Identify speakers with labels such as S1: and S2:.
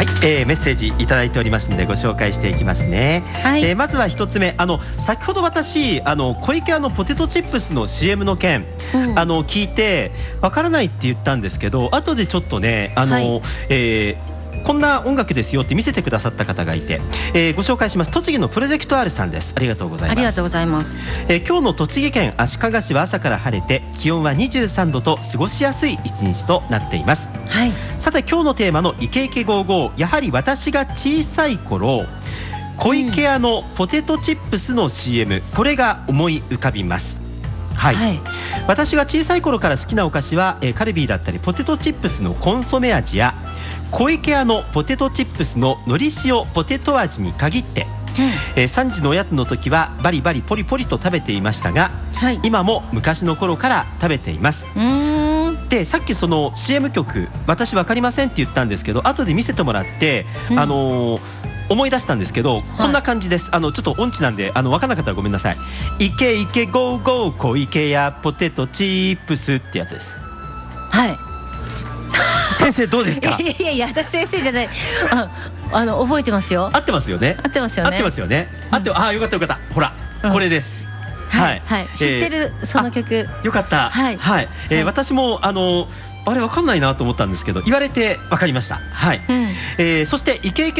S1: はい、メッセージいただいておりますのでご紹介していきますね。
S2: はい、
S1: まずは一つ目、先ほど私小池屋のポテトチップスの CM の件、聞いてわからないって言ったんですけど、後でちょっとねこんな音楽ですよって見せてくださった方がいて、ご紹介します。栃木のプロジェクト R さんです。ありがとうございます。
S2: ありがとうございます。
S1: 今日の栃木県足利市は朝から晴れて気温は23度と過ごしやすい一日となっています。
S2: はい、
S1: さて今日のテーマのイケイケゴーゴー、やはり私が小さい頃小池屋のポテトチップスの CM、これが思い浮かびます。はい、私が小さい頃から好きなお菓子は、カルビーだったりポテトチップスのコンソメ味や小池屋のポテトチップスののり塩ポテト味に限って、3時のおやつの時はバリバリポリポリと食べていましたが、今も昔の頃から食べています。でさっきその CM 曲私分かりませんって言ったんですけど、後で見せてもらって、思い出したんですけど、こんな感じです。ちょっと音痴なんで分からなかったらごめんなさい。イケイケゴーゴー小池屋ポテトチップスってやつです。
S2: はい。
S1: 先生どうですか？
S2: いや私先生じゃない。覚えてますよ。
S1: 合ってますよね。
S2: 合ってますよね。
S1: 合ってますよね。よかったよかった。ほら、これです。
S2: はい、知ってるその曲。
S1: よかった。私もあれ分かんないなと思ったんですけど、言われて分かりました。はい。そしてイケイケ